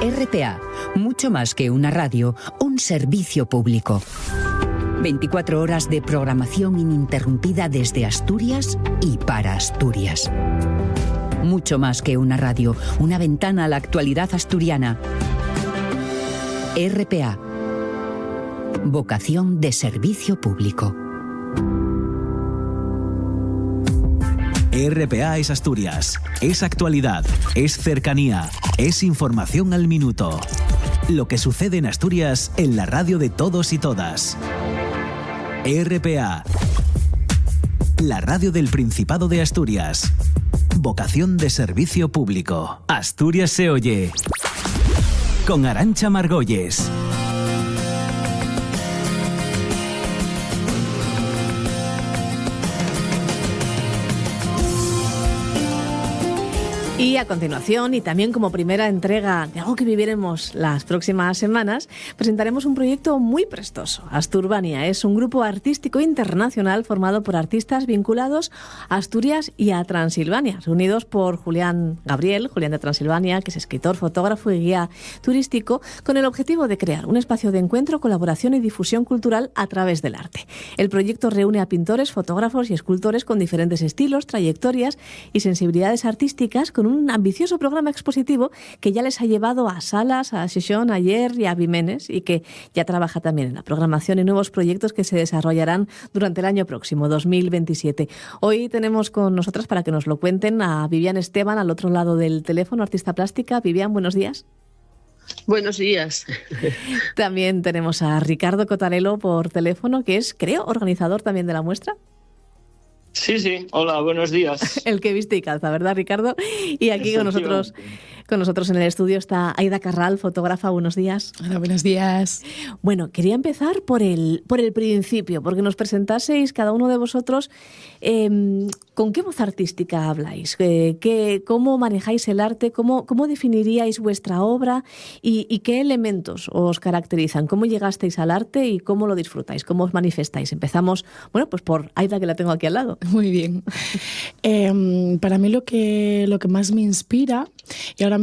RPA, mucho más que una radio, un servicio público. 24 horas de programación ininterrumpida desde Asturias y para Asturias. Mucho más que una radio, una ventana a la actualidad asturiana. RPA. Vocación de servicio público. RPA es Asturias, es actualidad, es cercanía, es información al minuto. Lo que sucede en Asturias en la radio de todos y todas. RPA, la radio del Principado de Asturias. Vocación de servicio público. Asturias se oye. Con Arantxa Margolles. Y a continuación, y también como primera entrega de algo que viviremos las próximas semanas, presentaremos un proyecto muy prestoso. Asturbania es un grupo artístico internacional formado por artistas vinculados a Asturias y a Transilvania, reunidos por Julián Gabriel, Julián de Transilvania, que es escritor, fotógrafo y guía turístico, con el objetivo de crear un espacio de encuentro, colaboración y difusión cultural a través del arte. El proyecto reúne a pintores, fotógrafos y escultores con diferentes estilos, trayectorias y sensibilidades artísticas, con un ambicioso programa expositivo que ya les ha llevado a Salas, a Xixón, a Ller y a Vimenes, y que ya trabaja también en la programación y nuevos proyectos que se desarrollarán durante el año próximo, 2027. Hoy tenemos con nosotras, para que nos lo cuenten, a Vivian Esteban al otro lado del teléfono, artista plástica. Vivian, buenos días. Buenos días. También tenemos a Ricardo Cotarelo por teléfono, que es, creo, organizador también de la muestra. Sí, hola, buenos días. El que viste y calza, ¿verdad, Ricardo? Y aquí con nosotros en el estudio está Aida Carral, fotógrafa. Buenos días. Hola, buenos días. Bueno, quería empezar por el principio, porque nos presentaseis cada uno de vosotros con qué voz artística habláis, cómo manejáis el arte, cómo definiríais vuestra obra y qué elementos os caracterizan, cómo llegasteis al arte y cómo lo disfrutáis, cómo os manifestáis. Empezamos, bueno, pues por Aida, que la tengo aquí al lado. Muy bien. Para mí lo que más me inspira, y ahora